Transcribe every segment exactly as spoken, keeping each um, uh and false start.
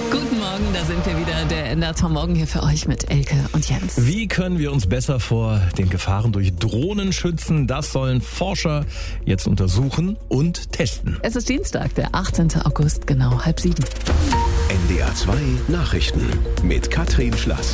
Guten Morgen, da sind wir wieder. Der N D R zwei Morgen hier für euch mit Elke und Jens. Wie können wir uns besser vor den Gefahren durch Drohnen schützen? Das sollen Forscher jetzt untersuchen und testen. Es ist Dienstag, der achtzehnten August, genau halb sieben. N D R zwei Nachrichten mit Katrin Schlass.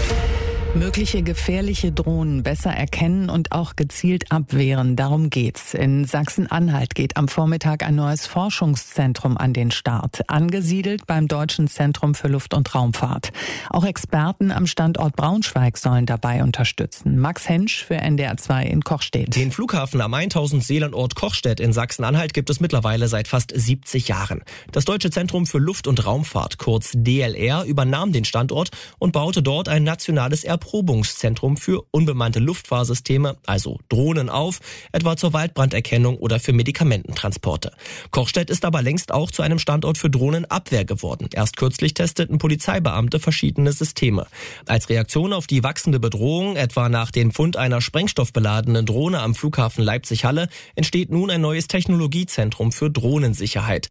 Mögliche gefährliche Drohnen besser erkennen und auch gezielt abwehren. Darum geht's. In Sachsen-Anhalt geht am Vormittag ein neues Forschungszentrum an den Start. Angesiedelt beim Deutschen Zentrum für Luft- und Raumfahrt. Auch Experten am Standort Braunschweig sollen dabei unterstützen. Max Hensch für N D R zwei in Kochstedt. Den Flughafen am tausend Seelenort Kochstedt in Sachsen-Anhalt gibt es mittlerweile seit fast siebzig Jahren. Das Deutsche Zentrum für Luft- und Raumfahrt, kurz D L R, übernahm den Standort und baute dort ein nationales Erprobungszentrum für unbemannte Luftfahrsysteme, also Drohnen auf, etwa zur Waldbranderkennung oder für Medikamententransporte. Kochstedt ist aber längst auch zu einem Standort für Drohnenabwehr geworden. Erst kürzlich testeten Polizeibeamte verschiedene Systeme. Als Reaktion auf die wachsende Bedrohung, etwa nach dem Fund einer sprengstoffbeladenen Drohne am Flughafen Leipzig-Halle, entsteht nun ein neues Technologiezentrum für Drohnensicherheit.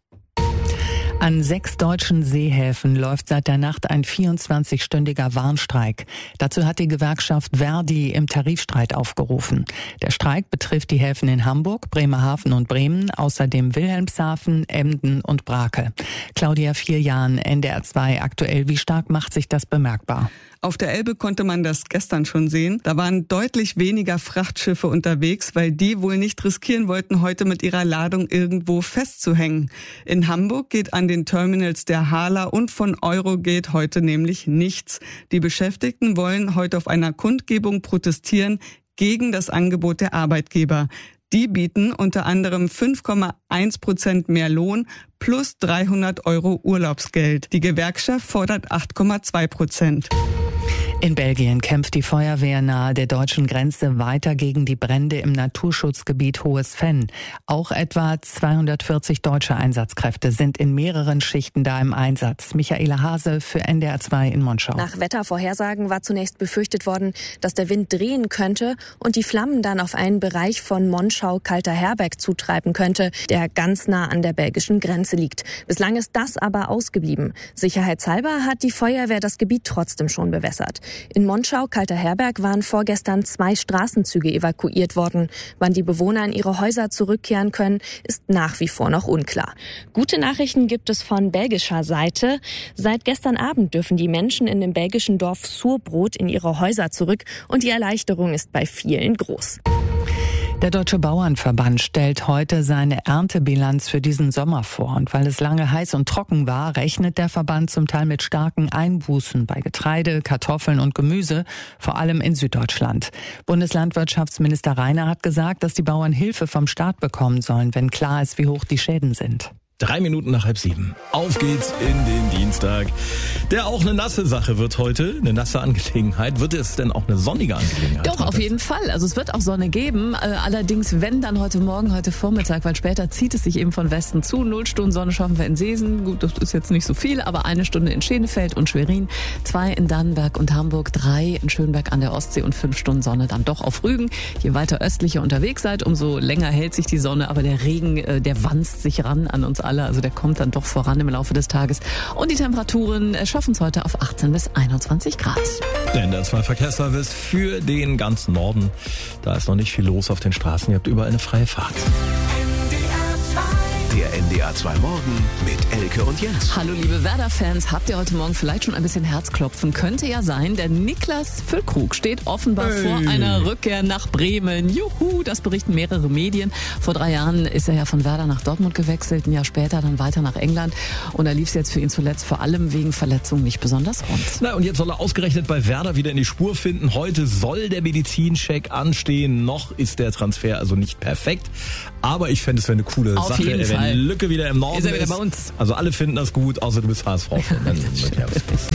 An sechs deutschen Seehäfen läuft seit der Nacht ein vierundzwanzigstündiger Warnstreik. Dazu hat die Gewerkschaft Verdi im Tarifstreit aufgerufen. Der Streik betrifft die Häfen in Hamburg, Bremerhaven und Bremen, außerdem Wilhelmshaven, Emden und Brake. Claudia Vierjahn, N D R zwei aktuell. Wie stark macht sich das bemerkbar? Auf der Elbe konnte man das gestern schon sehen. Da waren deutlich weniger Frachtschiffe unterwegs, weil die wohl nicht riskieren wollten, heute mit ihrer Ladung irgendwo festzuhängen. In Hamburg geht an den Terminals der Hala und von Eurogate heute nämlich nichts. Die Beschäftigten wollen heute auf einer Kundgebung protestieren gegen das Angebot der Arbeitgeber. Die bieten unter anderem fünf Komma eins Prozent mehr Lohn plus dreihundert Euro Urlaubsgeld. Die Gewerkschaft fordert acht Komma zwei Prozent. In Belgien kämpft die Feuerwehr nahe der deutschen Grenze weiter gegen die Brände im Naturschutzgebiet Hohes Venn. Auch etwa zweihundertvierzig deutsche Einsatzkräfte sind in mehreren Schichten da im Einsatz. Michaela Hase für N D R zwei in Monschau. Nach Wettervorhersagen war zunächst befürchtet worden, dass der Wind drehen könnte und die Flammen dann auf einen Bereich von Monschau-Kalterherberg zutreiben könnte, der ganz nah an der belgischen Grenze liegt. Bislang ist das aber ausgeblieben. Sicherheitshalber hat die Feuerwehr das Gebiet trotzdem schon bewässert. In Monschau-Kalterherberg waren vorgestern zwei Straßenzüge evakuiert worden. Wann die Bewohner in ihre Häuser zurückkehren können, ist nach wie vor noch unklar. Gute Nachrichten gibt es von belgischer Seite. Seit gestern Abend dürfen die Menschen in dem belgischen Dorf Surbrot in ihre Häuser zurück und die Erleichterung ist bei vielen groß. Der Deutsche Bauernverband stellt heute seine Erntebilanz für diesen Sommer vor. Und weil es lange heiß und trocken war, rechnet der Verband zum Teil mit starken Einbußen bei Getreide, Kartoffeln und Gemüse, vor allem in Süddeutschland. Bundeslandwirtschaftsminister Reiner hat gesagt, dass die Bauern Hilfe vom Staat bekommen sollen, wenn klar ist, wie hoch die Schäden sind. Drei Minuten nach halb sieben. Auf geht's in den Dienstag. Der auch eine nasse Sache wird heute, eine nasse Angelegenheit. Wird es denn auch eine sonnige Angelegenheit? Doch, auf jeden Fall. Also es wird auch Sonne geben. Allerdings, wenn dann heute Morgen, heute Vormittag, weil später zieht es sich eben von Westen zu. Null Stunden Sonne schaffen wir in Seesen. Gut, das ist jetzt nicht so viel, aber eine Stunde in Schenefeld und Schwerin, zwei in Dannenberg und Hamburg, drei in Schönberg an der Ostsee und fünf Stunden Sonne dann doch auf Rügen. Je weiter östlich ihr unterwegs seid, umso länger hält sich die Sonne, aber der Regen, der wanzt sich ran an uns alle, also der kommt dann doch voran im Laufe des Tages. Und die Temperaturen schaffen es heute auf achtzehn bis einundzwanzig Grad. Der N D R zwei Verkehrsservice für den ganzen Norden. Da ist noch nicht viel los auf den Straßen. Ihr habt überall eine freie Fahrt. Der N D R zwei Morgen mit Elke und Jens. Hallo liebe Werder-Fans, habt ihr heute Morgen vielleicht schon ein bisschen Herzklopfen? Könnte ja sein, denn Niklas Füllkrug steht offenbar hey. vor einer Rückkehr nach Bremen. Juhu, das berichten mehrere Medien. Vor drei Jahren ist er ja von Werder nach Dortmund gewechselt, ein Jahr später dann weiter nach England. Und da lief es jetzt für ihn zuletzt vor allem wegen Verletzungen nicht besonders rund. Na, und jetzt soll er ausgerechnet bei Werder wieder in die Spur finden. Heute soll der Medizincheck anstehen. Noch ist der Transfer also nicht perfekt. Aber ich fände es wäre eine coole Auf Sache, jeden wenn Fall. Lücke wieder im Norden Ist er wieder ist. bei uns. Also alle finden das gut, außer du bist H S V-Fan.